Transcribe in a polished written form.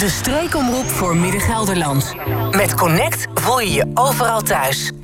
De streekomroep voor Midden-Gelderland. Met Connect voel je je overal thuis.